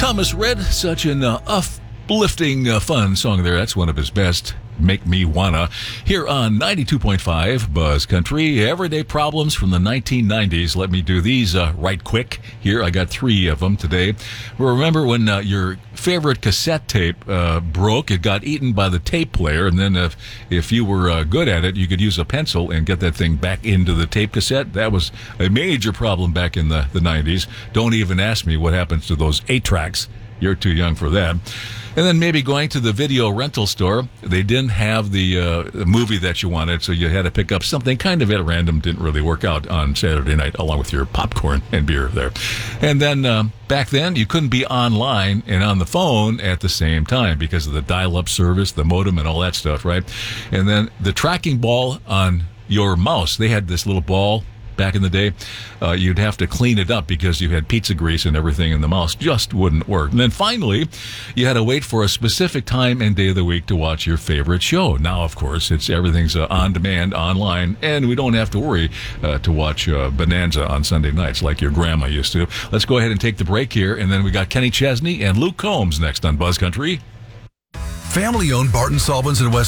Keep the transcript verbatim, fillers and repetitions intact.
Thomas Rhett, such an uh, uplifting, uh, fun song there. That's one of his best. Make Me Wanna. Here on ninety-two point five Buzz Country, everyday problems from the nineteen nineties. Let me do these uh, right quick. Here, I got three of them today. Well, remember when uh, your favorite cassette tape uh, broke? It got eaten by the tape player, and then if, if you were uh, good at it, you could use a pencil and get that thing back into the tape cassette. That was a major problem back in the, the nineties. Don't even ask me what happens to those eight tracks. You're too young for that. And then maybe going to the video rental store. They didn't have the, uh, the movie that you wanted, so you had to pick up something kind of at random. Didn't really work out on Saturday night, along with your popcorn and beer there. And then uh, back then, you couldn't be online and on the phone at the same time because of the dial-up service, the modem, and all that stuff, right? And then the tracking ball on your mouse, they had this little ball. Back in the day, uh, you'd have to clean it up because you had pizza grease and everything in the mouse. Just wouldn't work. And then finally, you had to wait for a specific time and day of the week to watch your favorite show. Now, of course, it's everything's uh, on demand, online, and we don't have to worry uh, to watch uh, Bonanza on Sunday nights like your grandma used to. Let's go ahead and take the break here, and then we got Kenny Chesney and Luke Combs next on Buzz Country. Family-owned Barton Solvents in West